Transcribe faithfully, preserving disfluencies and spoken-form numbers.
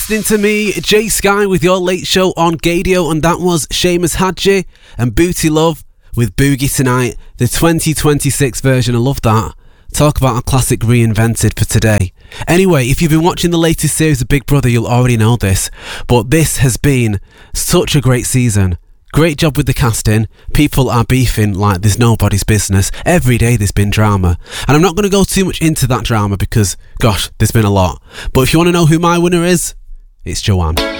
listening to me, Jay Sky, with your late show on Gadio, and that was Seamus Hadji and Booty Love with Boogie Tonight, the twenty twenty-six version. I love that. Talk about a classic reinvented for today. Anyway, if you've been watching the latest series of Big Brother, you'll already know this, but this has been such a great season. Great job with the casting. People are beefing like there's nobody's business. Every day there's been drama. And I'm not going to go too much into that drama because, gosh, there's been a lot. But if you want to know who my winner is, it's Joanne.